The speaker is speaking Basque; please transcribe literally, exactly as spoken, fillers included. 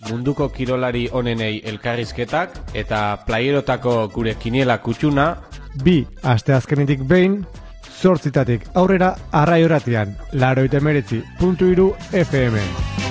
munduko kirolari onenei elkarrizketak eta playerotako gure kiniela kutsuna. Bi asteazkenetik behin, zortzitatik aurrera arraio ratian, laurogeita hemeretzi puntu hiru F M.